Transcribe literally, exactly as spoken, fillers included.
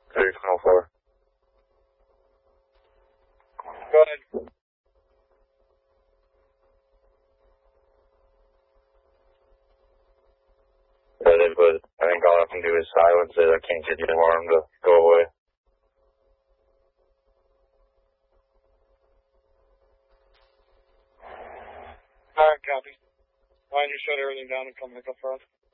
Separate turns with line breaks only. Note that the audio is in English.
thirty-one oh four.
Go ahead.
But it would, I think all I can do is silence it. I can't get the alarm to go away.
Alright, copy. Why don't you shut everything down and come pick up for us?